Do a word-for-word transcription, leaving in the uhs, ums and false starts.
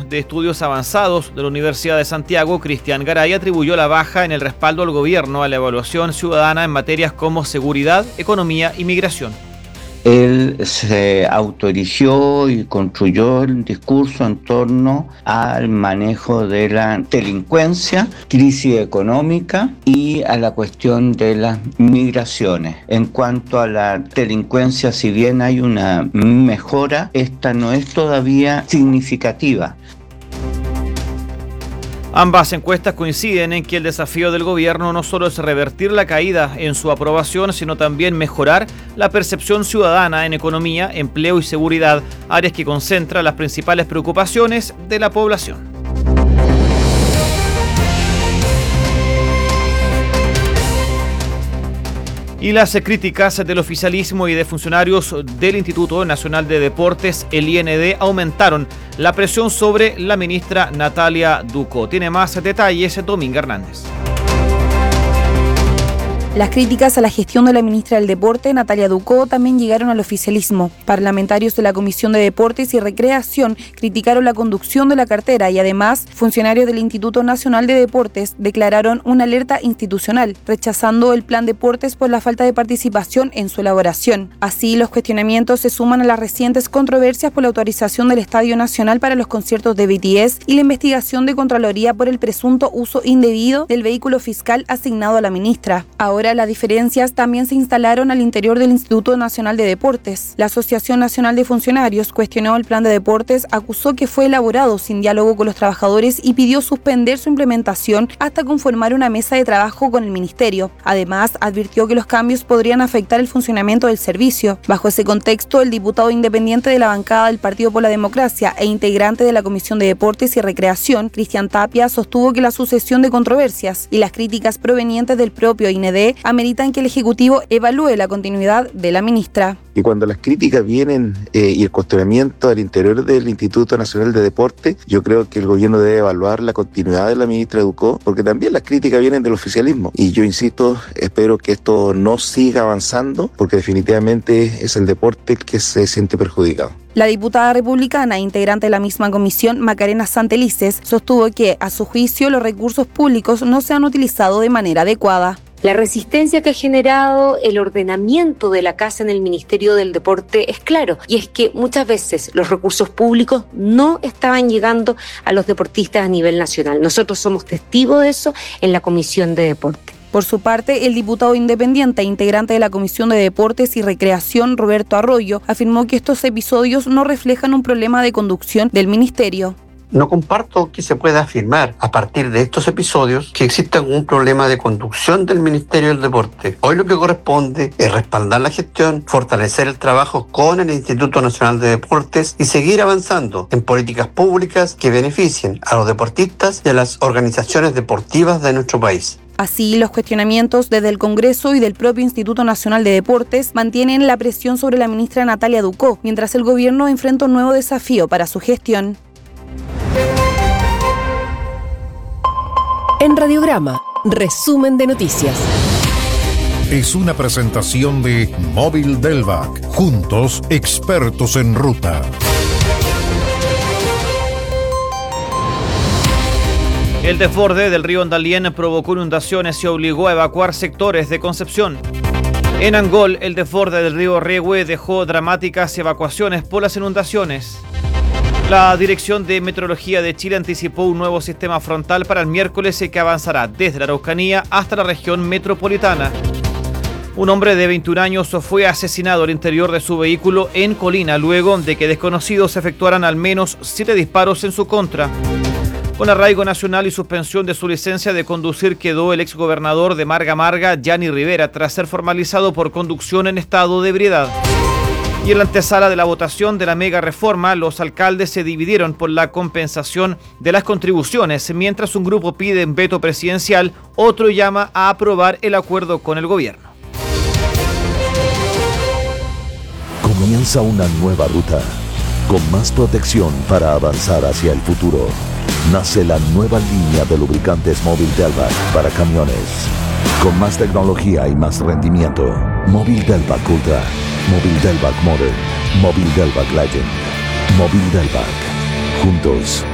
de Estudios Avanzados de la Universidad de Santiago, Cristian Garay, atribuyó la baja en el respaldo al gobierno a la evaluación ciudadana en materias como seguridad, economía y migración. Él se autorizó y construyó el discurso en torno al manejo de la delincuencia, crisis económica y a la cuestión de las migraciones. En cuanto a la delincuencia, si bien hay una mejora, esta no es todavía significativa. Ambas encuestas coinciden en que el desafío del gobierno no solo es revertir la caída en su aprobación, sino también mejorar la percepción ciudadana en economía, empleo y seguridad, áreas que concentran las principales preocupaciones de la población. Y las críticas del oficialismo y de funcionarios del Instituto Nacional de Deportes, el I N D, aumentaron la presión sobre la ministra Natalia Ducó. Tiene más detalles Dominga Hernández. Las críticas a la gestión de la ministra del Deporte, Natalia Ducó, también llegaron al oficialismo. Parlamentarios de la Comisión de Deportes y Recreación criticaron la conducción de la cartera y además funcionarios del Instituto Nacional de Deportes declararon una alerta institucional, rechazando el plan deportes por la falta de participación en su elaboración. Así, los cuestionamientos se suman a las recientes controversias por la autorización del Estadio Nacional para los conciertos de B T S y la investigación de Contraloría por el presunto uso indebido del vehículo fiscal asignado a la ministra. Ahora, las diferencias también se instalaron al interior del Instituto Nacional de Deportes. La Asociación Nacional de Funcionarios cuestionó el plan de deportes, acusó que fue elaborado sin diálogo con los trabajadores y pidió suspender su implementación hasta conformar una mesa de trabajo con el ministerio. Además, advirtió que los cambios podrían afectar el funcionamiento del servicio. Bajo ese contexto, el diputado independiente de la bancada del Partido por la Democracia e integrante de la Comisión de Deportes y Recreación, Cristian Tapia, sostuvo que la sucesión de controversias y las críticas provenientes del propio I N D ameritan que el Ejecutivo evalúe la continuidad de la ministra. Y cuando las críticas vienen eh, y el cuestionamiento al interior del Instituto Nacional de Deporte, yo creo que el gobierno debe evaluar la continuidad de la ministra Ducó, porque también las críticas vienen del oficialismo. Y yo insisto, espero que esto no siga avanzando, porque definitivamente es el deporte el que se siente perjudicado. La diputada republicana, integrante de la misma comisión, Macarena Santelices, sostuvo que, a su juicio, los recursos públicos no se han utilizado de manera adecuada. La resistencia que ha generado el ordenamiento de la casa en el Ministerio del Deporte es claro, y es que muchas veces los recursos públicos no estaban llegando a los deportistas a nivel nacional. Nosotros somos testigos de eso en la Comisión de Deporte. Por su parte, el diputado independiente e integrante de la Comisión de Deportes y Recreación, Roberto Arroyo, afirmó que estos episodios no reflejan un problema de conducción del ministerio. No comparto que se pueda afirmar a partir de estos episodios que exista un problema de conducción del Ministerio del Deporte. Hoy lo que corresponde es respaldar la gestión, fortalecer el trabajo con el Instituto Nacional de Deportes y seguir avanzando en políticas públicas que beneficien a los deportistas y a las organizaciones deportivas de nuestro país. Así, los cuestionamientos desde el Congreso y del propio Instituto Nacional de Deportes mantienen la presión sobre la ministra Natalia Ducó, mientras el gobierno enfrenta un nuevo desafío para su gestión. En Radiograma, resumen de noticias. Es una presentación de Móvil Delvac. Juntos, expertos en ruta. El desborde del río Andalién provocó inundaciones y obligó a evacuar sectores de Concepción. En Angol, el desborde del río Rehue dejó dramáticas evacuaciones por las inundaciones. La Dirección de Meteorología de Chile anticipó un nuevo sistema frontal para el miércoles que avanzará desde la Araucanía hasta la región metropolitana. Un hombre de veintiún años fue asesinado al interior de su vehículo en Colina luego de que desconocidos efectuaran al menos siete disparos en su contra. Con arraigo nacional y suspensión de su licencia de conducir quedó el exgobernador de Marga Marga, Gianni Rivera, tras ser formalizado por conducción en estado de ebriedad. Y en la antesala de la votación de la mega reforma, los alcaldes se dividieron por la compensación de las contribuciones. Mientras un grupo pide veto presidencial, otro llama a aprobar el acuerdo con el gobierno. Comienza una nueva ruta, con más protección para avanzar hacia el futuro. Nace la nueva línea de lubricantes Móvil Delvac para camiones. Con más tecnología y más rendimiento. Móvil Delvac Ultra. Móvil Delvac Modern. Móvil Delvac Legend. Móvil Delvac. Juntos,